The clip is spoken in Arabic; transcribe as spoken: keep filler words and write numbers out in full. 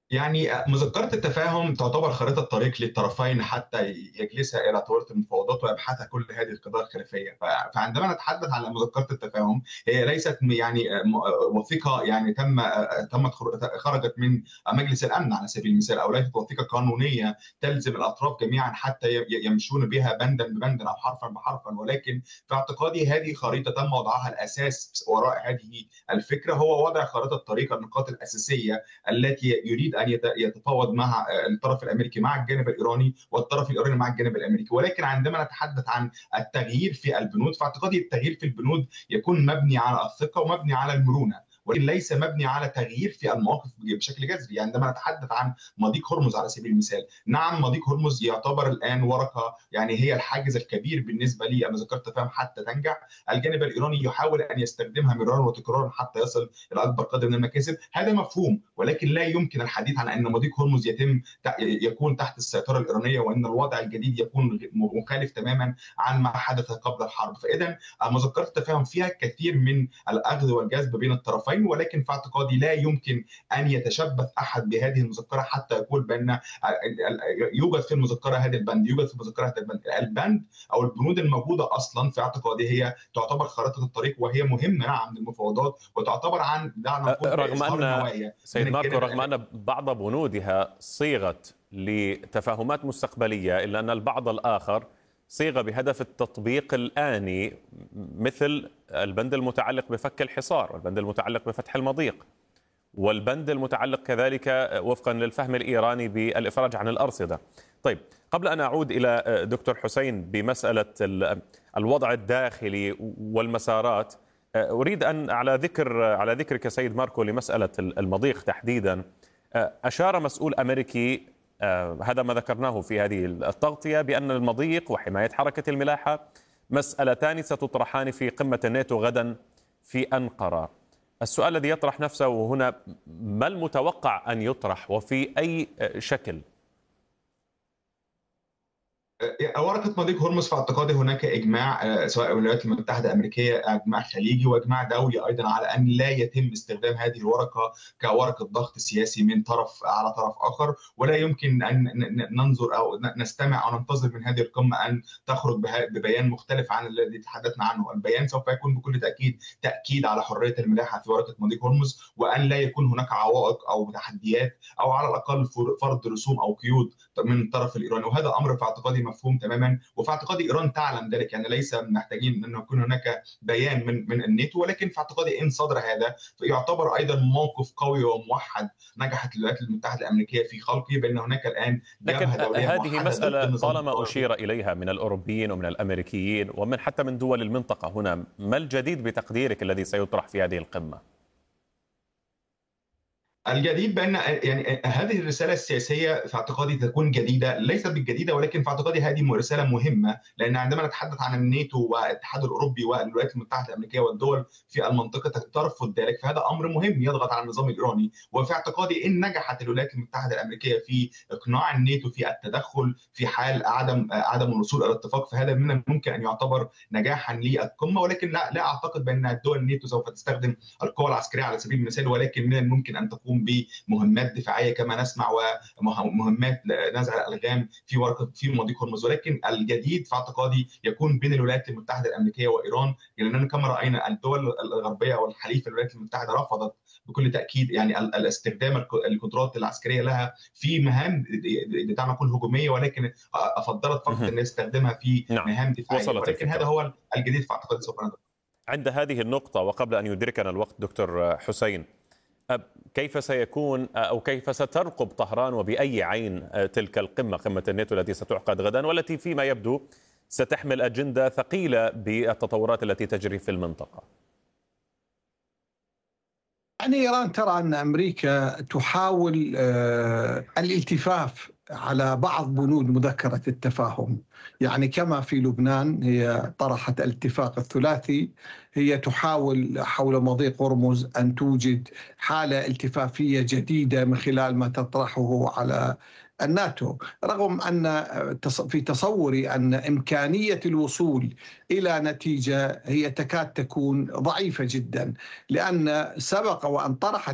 يعني مذكرة التفاهم تعتبر خريطة طريق للطرفين حتى يجلسا إلى طاولة المفاوضات ويبحثا كل هذه القضايا الخلافية. ف- فعندما نتحدث عن مذكرة التفاهم، هي ليست م- يعني م- وثيقة يعني تم تمت خر- خرجت من مجلس الأمن على سبيل المثال، أو ليست وثيقة قانونية تلزم الأطراف جميعا حتى ي- يمشون بها بندا ببند أو حرفا بحرفا. ولكن في اعتقادي هذه خريطة تم وضعها، الأساس وراء هذه الفكرة هو وضع خريطة طريق النقاط الأساسية التي يريد ان يتفاوض مع الطرف الامريكي مع الجانب الايراني، والطرف الايراني مع الجانب الامريكي. ولكن عندما نتحدث عن التغيير في البنود، فاعتقادي التغيير في البنود يكون مبني على الثقه ومبني على المرونه، ولكن ليس مبني على تغيير في المواقف بشكل جذري. يعني عندما نتحدث عن مضيق هرمز على سبيل المثال، نعم مضيق هرمز يعتبر الان ورقه، يعني هي الحاجز الكبير بالنسبه لمذكره التفاهم حتى تنجح. الجانب الايراني يحاول ان يستخدمها مرارا وتكرارا حتى يصل الى اكبر قدر من المكاسب، هذا مفهوم. ولكن لا يمكن الحديث عن ان مضيق هرمز يتم يكون تحت السيطره الايرانيه، وان الوضع الجديد يكون مخالف تماما عن ما حدث قبل الحرب. فاذا مذكره التفاهم فيها كثير من الاخذ والجذب بين الطرفين، ولكن في اعتقادي لا يمكن ان يتشبث احد بهذه المذكره حتى يقول بان يوجد في المذكره هذا البند، يوجد في المذكره هذا البند. البند او البنود الموجوده اصلا في اعتقادي هي تعتبر خارطه الطريق، وهي مهمه نعم للمفاوضات، وتعتبر عن دعنا نقول رغم اظهار أن النوايا من سيد ماركو، الجانب رغم الامريكي. أن بعض بنودها صيغت لتفاهمات مستقبلية، إلا أن البعض الآخر صيغ بهدف التطبيق الآني، مثل البند المتعلق بفك الحصار، والبند المتعلق بفتح المضيق، والبند المتعلق كذلك وفقا للفهم الإيراني بالإفراج عن الأرصدة. طيب، قبل أن أعود إلى دكتور حسين بمسألة الوضع الداخلي والمسارات، أريد أن على ذكر على ذكرك سيد ماركو لمسألة المضيق تحديدا، أشار مسؤول أمريكي، هذا ما ذكرناه في هذه التغطية، بأن المضيق وحماية حركة الملاحة مسألتان ستطرحان في قمة الناتو غدا في أنقرة. السؤال الذي يطرح نفسه هنا، ما المتوقع أن يطرح وفي أي شكل؟ ورقه مضيق هرمز في اعتقادي هناك اجماع، آه، سواء الولايات المتحده الامريكيه، اجماع خليجي واجماع دولي ايضا، على ان لا يتم استخدام هذه الورقه كورقه ضغط سياسي من طرف على طرف اخر. ولا يمكن ان ننظر او نستمع او ننتظر من هذه القمه ان تخرج ببيان مختلف عن الذي تحدثنا عنه. البيان سوف يكون بكل تاكيد تاكيد على حريه الملاحه في ورقه مضيق هرمز، وان لا يكون هناك عوائق او تحديات، او على الاقل فرض رسوم او قيود من الطرف الايراني. وهذا امر في اعتقادي مفهوم تماما، وفي اعتقادي ايران تعلم ذلك. يعني ليس محتاجين ان يكون هناك بيان من من الناتو، ولكن في اعتقادي ان صدر هذا يعتبر ايضا موقف قوي وموحد نجحت الولايات المتحده الامريكيه في خلقه، بان هناك الان لكن جبهه دوليه هذه موحده ضد مسألة النظام طالما الغربي. أشير إليها من الأوروبيين ومن الأمريكيين ومن حتى من دول المنطقة هنا، ما الجديد بتقديرك الذي سيطرح في هذه القمة؟ الجديد بان يعني هذه الرساله السياسيه في اعتقادي تكون جديده، ليست بالجديده، ولكن في اعتقادي هذه رساله مهمه. لان عندما نتحدث عن الناتو والاتحاد الاوروبي والولايات المتحده الامريكيه والدول في المنطقه ترفض ذلك، فهذا امر مهم يضغط على النظام الايراني. وفي اعتقادي ان نجحت الولايات المتحده الامريكيه في اقناع الناتو في التدخل في حال عدم عدم الوصول الى اتفاق، فهذا من الممكن ان يعتبر نجاحا للقمه. ولكن لا لا اعتقد بان الدول الناتو سوف تستخدم القوى العسكريه على سبيل المثال، ولكن من الممكن ان تقوم بمهمات دفاعيه كما نسمع، ومهمات نزع الالغام في ورقه في مضيق هرمز. ولكن الجديد في اعتقادي يكون بين الولايات المتحده الامريكيه وايران، لاننا كما راينا الدول الغربيه والحليف الولايات المتحده رفضت بكل تاكيد يعني الاستخدام القدرات العسكريه لها في مهام دعنا نقول هجوميه، ولكن افضلت فقط ان يستخدمها في نعم، مهام دفاعيه. وصلت ولكن هذا الفكرة. هو الجديد في اعتقادي سوف ندرك. عند هذه النقطة وقبل أن يدركنا الوقت دكتور حسين، كيف سيكون أو كيف سترقب طهران وبأي عين تلك القمة، قمة الناتو التي ستعقد غدا، والتي فيما يبدو ستحمل أجندة ثقيلة بالتطورات التي تجري في المنطقة؟ يعني إيران ترى أن أمريكا تحاول آه الالتفاف على بعض بنود مذكرة التفاهم. يعني كما في لبنان هي طرحت الاتفاق الثلاثي، هي تحاول حول مضيق هرمز أن توجد حالة التفافية جديدة من خلال ما تطرحه على الناتو، رغم أن في تصوري أن إمكانية الوصول إلى نتيجة هي تكاد تكون ضعيفة جدا، لأن سبق وأن طرحت